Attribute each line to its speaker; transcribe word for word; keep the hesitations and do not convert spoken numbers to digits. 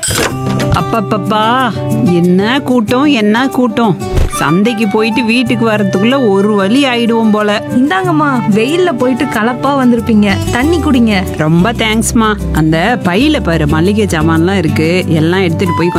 Speaker 1: அப்பப்பப்பா, என்ன கூட்டம் என்ன கூட்டம்! சந்தைக்கு போயிட்டு வீட்டுக்கு வர்றதுக்குள்ள ஒரு வழி ஆயிடுவோம் போல.
Speaker 2: இந்தாங்கம்மா, வெயில்ல போயிட்டு கலப்பா வந்திருப்பீங்க, தண்ணி குடிங்க.
Speaker 1: ரொம்ப தேங்க்ஸ்மா. அந்த பையில பாரு மளிகை சாமான்லாம் இருக்கு, எல்லாம் எடுத்துட்டு போய்